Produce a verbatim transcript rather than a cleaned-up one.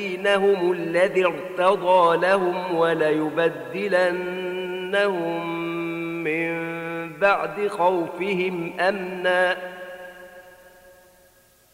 دينهم الذي ارتضى لهم وليبدلنهم من بعد خوفهم أمنا